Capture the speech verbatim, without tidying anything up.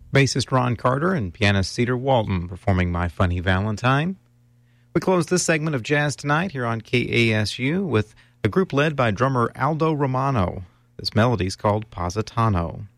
Bassist Ron Carter and pianist Cedar Walton performing My Funny Valentine. We close this segment of Jazz Tonight here on K A S U with a group led by drummer Aldo Romano. This melody is called Positano.